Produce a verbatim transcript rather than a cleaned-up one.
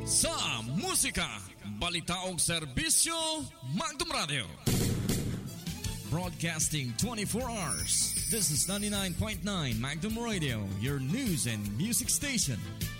Sa musika, balita og serbisyo, Magdum Radio. Broadcasting twenty-four hours. This is ninety-nine point nine Magdum Radio, your news and music station.